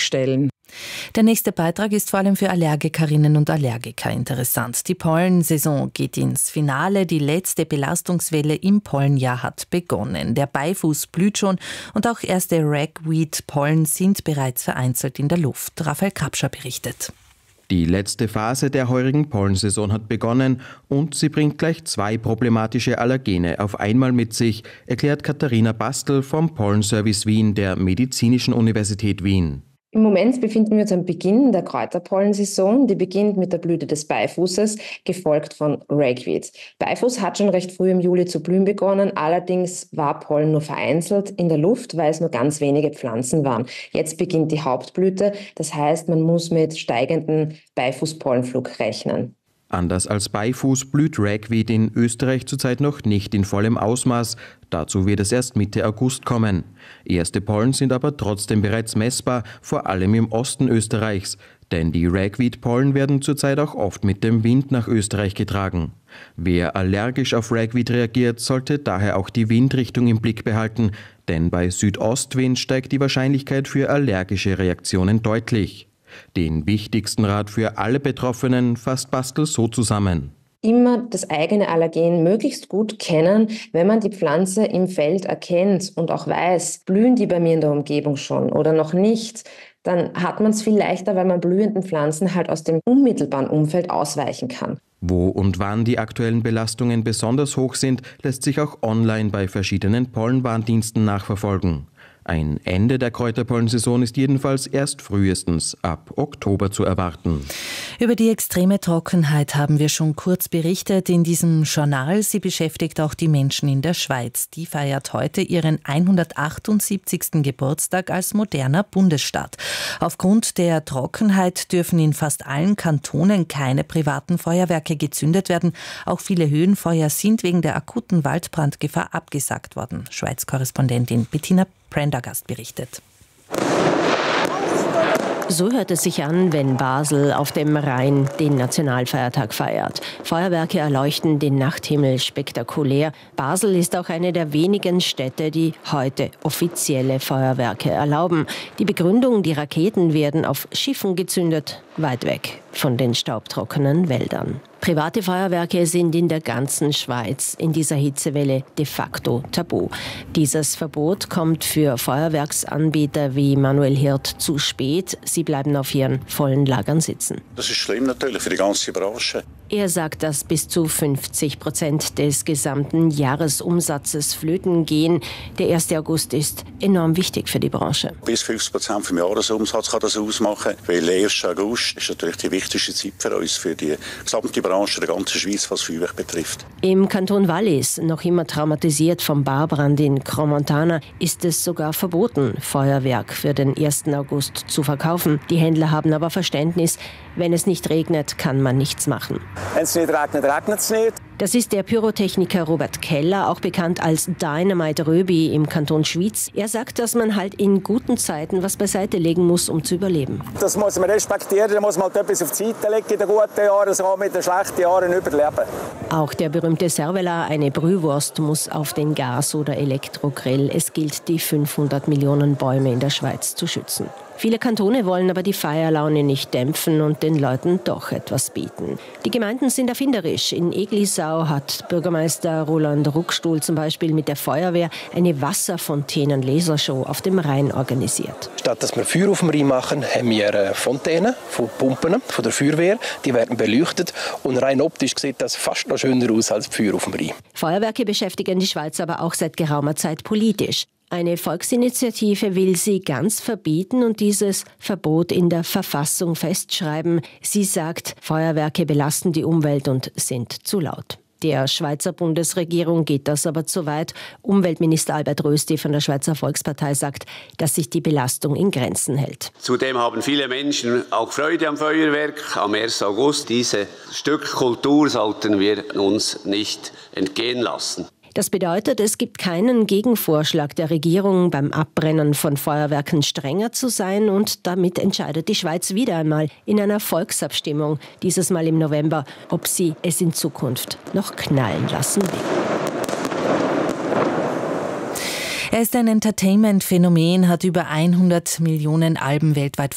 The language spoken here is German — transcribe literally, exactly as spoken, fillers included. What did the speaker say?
stellen. Der nächste Beitrag ist vor allem für Allergikerinnen und Allergiker interessant. Die Pollensaison geht ins Finale. Die letzte Belastungswelle im Pollenjahr hat begonnen. Der Beifuß blüht schon und auch erste Ragweed-Pollen sind bereits vereinzelt in der Luft. Raphael Krapscher berichtet. Die letzte Phase der heurigen Pollensaison hat begonnen und sie bringt gleich zwei problematische Allergene auf einmal mit sich, erklärt Katharina Bastel vom Pollenservice Wien der Medizinischen Universität Wien. Im Moment befinden wir uns am Beginn der Kräuterpollensaison. Die beginnt mit der Blüte des Beifußes, gefolgt von Ragweed. Beifuß hat schon recht früh im Juli zu blühen begonnen, allerdings war Pollen nur vereinzelt in der Luft, weil es nur ganz wenige Pflanzen waren. Jetzt beginnt die Hauptblüte, das heißt, man muss mit steigendem Beifußpollenflug rechnen. Anders als Beifuß blüht Ragweed in Österreich zurzeit noch nicht in vollem Ausmaß. Dazu wird es erst Mitte August kommen. Erste Pollen sind aber trotzdem bereits messbar, vor allem im Osten Österreichs. Denn die Ragweed-Pollen werden zurzeit auch oft mit dem Wind nach Österreich getragen. Wer allergisch auf Ragweed reagiert, sollte daher auch die Windrichtung im Blick behalten. Denn bei Südostwind steigt die Wahrscheinlichkeit für allergische Reaktionen deutlich. Den wichtigsten Rat für alle Betroffenen fasst Bastel so zusammen. Immer das eigene Allergen möglichst gut kennen, wenn man die Pflanze im Feld erkennt und auch weiß, blühen die bei mir in der Umgebung schon oder noch nicht, dann hat man es viel leichter, weil man blühenden Pflanzen halt aus dem unmittelbaren Umfeld ausweichen kann. Wo und wann die aktuellen Belastungen besonders hoch sind, lässt sich auch online bei verschiedenen Pollenwarndiensten nachverfolgen. Ein Ende der Kräuterpollensaison ist jedenfalls erst frühestens ab Oktober zu erwarten. Über die extreme Trockenheit haben wir schon kurz berichtet in diesem Journal. Sie beschäftigt auch die Menschen in der Schweiz. Die feiert heute ihren hundertachtundsiebzigsten Geburtstag als moderner Bundesstaat. Aufgrund der Trockenheit dürfen in fast allen Kantonen keine privaten Feuerwerke gezündet werden. Auch viele Höhenfeuer sind wegen der akuten Waldbrandgefahr abgesagt worden. Schweiz-Korrespondentin Bettina Prendergast berichtet. So hört es sich an, wenn Basel auf dem Rhein den Nationalfeiertag feiert. Feuerwerke erleuchten den Nachthimmel spektakulär. Basel ist auch eine der wenigen Städte, die heute offizielle Feuerwerke erlauben. Die Begründung, die Raketen werden auf Schiffen gezündet, weit weg von den staubtrockenen Wäldern. Private Feuerwerke sind in der ganzen Schweiz in dieser Hitzewelle de facto tabu. Dieses Verbot kommt für Feuerwerksanbieter wie Manuel Hirt zu spät. Sie bleiben auf ihren vollen Lagern sitzen. Das ist schlimm natürlich für die ganze Branche. Er sagt, dass bis zu fünfzig Prozent des gesamten Jahresumsatzes flöten gehen. Der erste August ist enorm wichtig für die Branche. Bis fünfzig Prozent vom Jahresumsatz kann das ausmachen, weil der erste August ist natürlich die wichtigste Zeit für uns, für die gesamte Branche der ganzen Schweiz, was Feuerwerk betrifft. Im Kanton Wallis, noch immer traumatisiert vom Baubrand in Crans-Montana, ist es sogar verboten, Feuerwerk für den ersten August zu verkaufen. Die Händler haben aber Verständnis, wenn es nicht regnet, kann man nichts machen. Wenn es nicht regnet, regnet es nicht. Das ist der Pyrotechniker Robert Keller, auch bekannt als Dynamite Röbi im Kanton Schwyz. Er sagt, dass man halt in guten Zeiten was beiseite legen muss, um zu überleben. Das muss man respektieren, da muss man halt etwas auf die Seite legen in den guten Jahren, so mit den schlechten Jahren überleben. Auch der berühmte Servola, eine Brühwurst, muss auf den Gas- oder Elektrogrill. Es gilt, die fünfhundert Millionen Bäume in der Schweiz zu schützen. Viele Kantone wollen aber die Feierlaune nicht dämpfen und den Leuten doch etwas bieten. Die Gemeinden sind erfinderisch. In Eglisau hat Bürgermeister Roland Ruckstuhl zum Beispiel mit der Feuerwehr eine Wasserfontänen-Lasershow auf dem Rhein organisiert. Statt dass wir Feuer auf dem Rhein machen, haben wir Fontänen von Pumpen von der Feuerwehr. Die werden beleuchtet und rein optisch sieht das fast noch schöner aus als Feuer auf dem Rhein. Feuerwerke beschäftigen die Schweiz aber auch seit geraumer Zeit politisch. Eine Volksinitiative will sie ganz verbieten und dieses Verbot in der Verfassung festschreiben. Sie sagt, Feuerwerke belasten die Umwelt und sind zu laut. Der Schweizer Bundesregierung geht das aber zu weit. Umweltminister Albert Rösti von der Schweizer Volkspartei sagt, dass sich die Belastung in Grenzen hält. Zudem haben viele Menschen auch Freude am Feuerwerk am ersten August. Dieses Stück Kultur sollten wir uns nicht entgehen lassen. Das bedeutet, es gibt keinen Gegenvorschlag der Regierung, beim Abbrennen von Feuerwerken strenger zu sein. Und damit entscheidet die Schweiz wieder einmal in einer Volksabstimmung, dieses Mal im November, ob sie es in Zukunft noch knallen lassen will. Er ist ein Entertainment-Phänomen, hat über hundert Millionen Alben weltweit